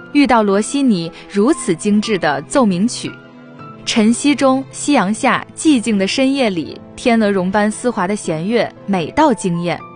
遇到罗西尼如此精致的奏鸣曲。晨曦中，夕阳下，寂静的深夜里，天鹅绒般丝滑的弦乐美到惊艳。